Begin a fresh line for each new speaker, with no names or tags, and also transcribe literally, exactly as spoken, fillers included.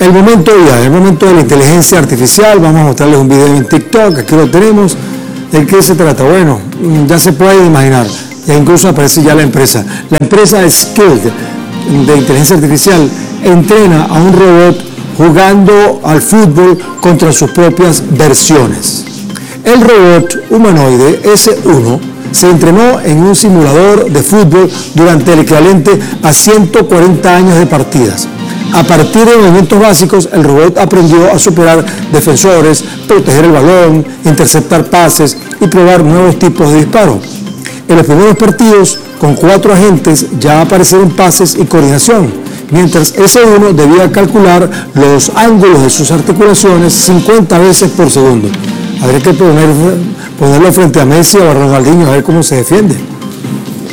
El momento ya, el momento de la inteligencia artificial. Vamos a mostrarles un video en TikTok, aquí lo tenemos. ¿De qué se trata? Bueno, ya se puede imaginar, ya incluso aparece ya la empresa. La empresa Skilled de inteligencia artificial entrena a un robot jugando al fútbol contra sus propias versiones. El robot humanoide ese uno se entrenó en un simulador de fútbol durante el equivalente a ciento cuarenta años de partidas. A partir de movimientos básicos, el robot aprendió a superar defensores, proteger el balón, interceptar pases y probar nuevos tipos de disparos. En los primeros partidos, con cuatro agentes, ya aparecieron pases y coordinación, mientras ese uno debía calcular los ángulos de sus articulaciones cincuenta veces por segundo. Habría que poner, ponerlo frente a Messi o a Ronaldinho a ver cómo se defiende.